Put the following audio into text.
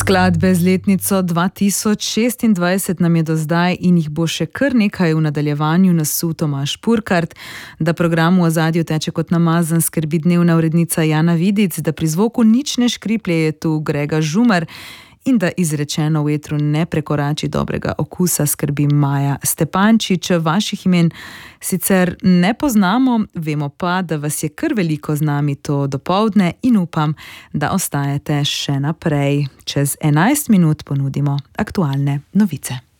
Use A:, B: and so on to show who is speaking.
A: Skladbe z letnico 2026 nam je do zdaj in jih bo še kar nekaj v nadaljevanju nasul Tomaž Purkart, da program v ozadju teče kot namazan, skrbi dnevna urednica Jana Vidic, da pri zvoku nič ne škriplje, je tu Grega Žumar in da izrečeno v etru ne prekorači dobrega okusa, skrbi Maja Stepančič. Vaših imen sicer ne poznamo, vemo pa, da vas je kar veliko z nami to dopoldne in upam, da ostajate še naprej. Čez 11 minut ponudimo aktualne novice.